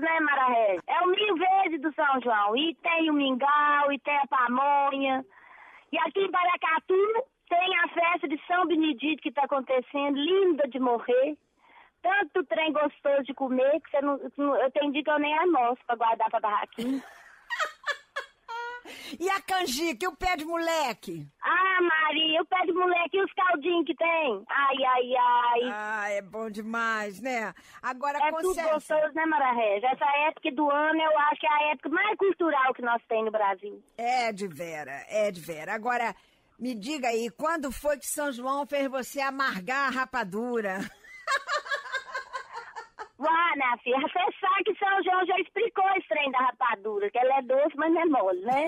né, Mara Regis? É o 1000 vezes do São João. E tem o mingau, e tem a pamonha. E aqui em Paracatu tem a festa de São Benedito que tá acontecendo, linda de morrer. Tanto trem gostoso de comer que você não, eu tenho dia que eu nem almoço pra guardar pra barraquinha. E a canjica, e o pé de moleque? Ah, Maria, o pé de moleque e os caldinhos que tem? Ai, ai, ai. Ah, é bom demais, né? Agora, é tudo gostoso, né, Mara Regis? Essa época do ano eu acho que é a época mais cultural que nós temos no Brasil. É de vera, é de vera. Agora, me diga aí, quando foi que São João fez você amargar a rapadura? Uai, minha filha, você sabe que São João já explicou esse trem da rapadura, que ela é doce, mas não é mole, né?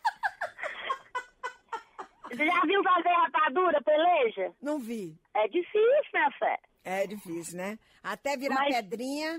Você já viu fazer rapadura, peleja? Não vi. É difícil, minha fé. É difícil, né? Até virar pedrinha.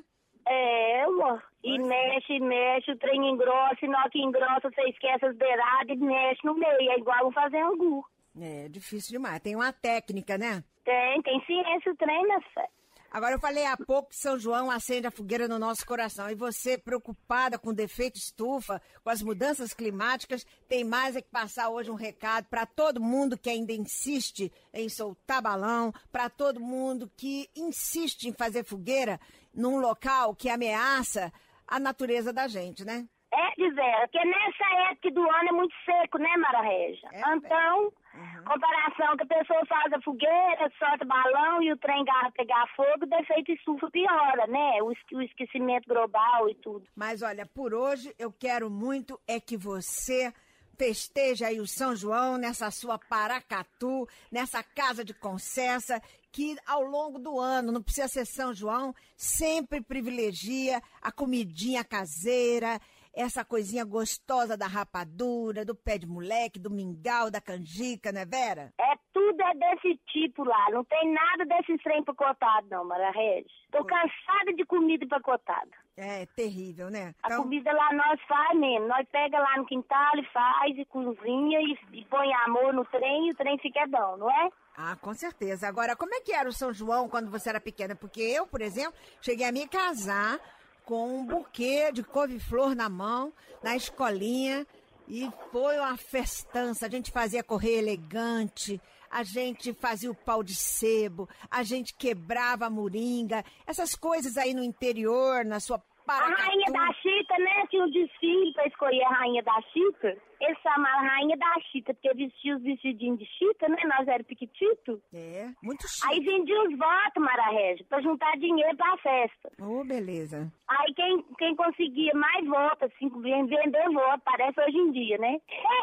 É, amor. E mexe, o trem engrossa, e na hora que engrossa, você esquece as beiradas e mexe no meio. É igual fazer angu. É, difícil demais. Tem uma técnica, né? Tem ciência o trem, minha fé. Agora, eu falei há pouco que São João acende a fogueira no nosso coração. E você, preocupada com o defeito estufa, com as mudanças climáticas, tem mais é que passar hoje um recado para todo mundo que ainda insiste em soltar balão, para todo mundo que insiste em fazer fogueira num local que ameaça a natureza da gente, né? É, de vera, porque nessa época do ano é muito seco, né, Mara Regis? Então, comparação que a pessoa faz a fogueira, solta balão e o trem garra pegar fogo, o defeito estufa piora, né? O esquecimento global e tudo. Mas olha, por hoje eu quero muito é que você festeja aí o São João nessa sua Paracatu, nessa casa de Concessa, que ao longo do ano, não precisa ser São João, sempre privilegia a comidinha caseira, essa coisinha gostosa da rapadura, do pé de moleque, do mingau, da canjica, né, Vera? Tudo é desse tipo lá, não tem nada desse trem empacotado não, Mara Regis. Tô cansada de comida empacotada. É terrível, né? A comida lá nós faz mesmo, nós pega lá no quintal e faz, e cozinha, e põe amor no trem, e o trem fica bom, não é? Ah, com certeza. Agora, como é que era o São João quando você era pequena? Porque eu, por exemplo, cheguei a me casar com um buquê de couve-flor na mão, na escolinha, e foi uma festança. A gente fazia correr elegante, a gente fazia o pau de sebo, a gente quebrava a moringa, essas coisas aí no interior, na sua Paracatu. A Rainha da Chita, né? Tinha um desfile pra escolher a Rainha da Chita. Eles chamaram a Rainha da Chita, porque vestia os vestidinhos de chita, né? Nós era piquitito. É, muito chique. Aí vendia os votos, Mara Regis, pra juntar dinheiro pra festa. Oh, beleza. Aí quem conseguia mais votos, assim, vender voto, parece hoje em dia, né?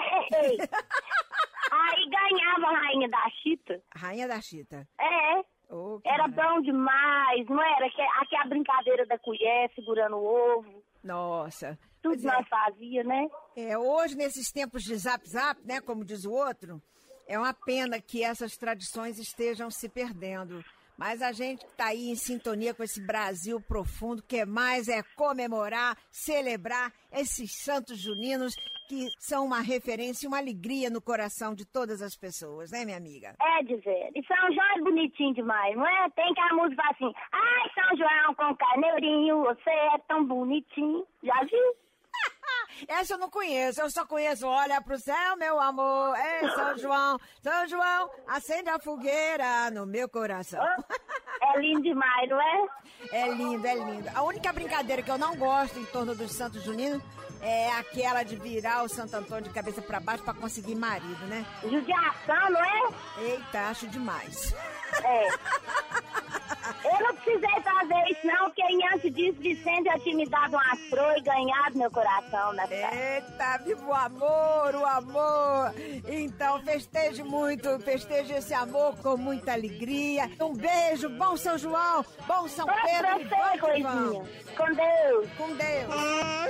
Aí ganhava a Rainha da Chita. Rainha da Chita. É. Oh, era bom demais, não era? Aqui a brincadeira da colher segurando o ovo. Nossa. Tudo nós fazia, né? Hoje, nesses tempos de zap-zap, né, como diz o outro, é uma pena que essas tradições estejam se perdendo. Mas a gente tá aí em sintonia com esse Brasil profundo, que mais é comemorar, celebrar esses santos juninos que são uma referência e uma alegria no coração de todas as pessoas, né, minha amiga? É, dizer. E São João é bonitinho demais, não é? Tem que a música assim, ai, São João com carneirinho, você é tão bonitinho. Já viu? Essa eu não conheço, eu só conheço Olha pro Céu, meu amor, é São João, acende a fogueira no meu coração. É lindo demais, não é? É lindo, é lindo. A única brincadeira que eu não gosto em torno dos Santos Juninos é aquela de virar o Santo Antônio de cabeça pra baixo pra conseguir marido, né? Judiação, não é? Eita, acho demais. É. Eu não precisei fazer isso não, porque antes disso Vicente já tinha me dado uma flor e ganhado meu coração, né? Eita, viva o amor, o amor! Então festeje muito, festeje esse amor com muita alegria. Um beijo, bom São João, bom São Pedro. Com Deus. Com Deus.